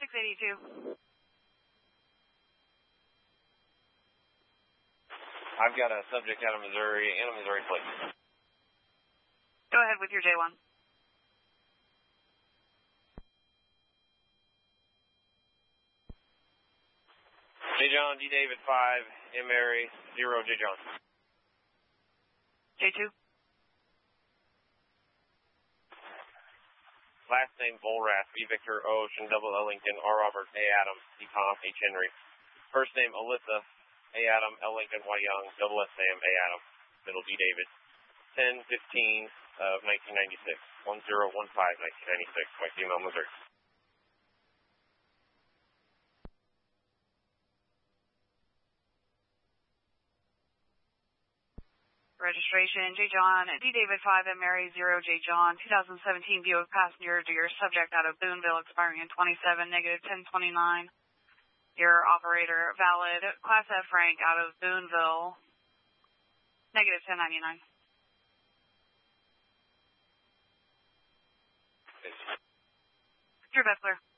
682. I've got a subject out of Missouri and a Missouri plate. Go ahead with your J1. J. John, D. David 5, M. Mary 0, J. John. J2. Last name Volrath, V. Victor, O. Ocean, double Ellington, R. Robert, A. Adam, C. Tom, H. Henry. First name Alyssa, A. Adam, L. Lincoln, Y. Young, double S. Sam, A. Adam, middle D. David. 10/15 of 1996, 10/15/1996, White Female, Missouri. Registration, J. John, D. David 5, M. Mary 0, J. John, 2017 Buick passenger to your subject out of Boonville expiring in 27, negative 1029. Your operator valid, Class F rank out of Boonville, negative 1099. Your best clear.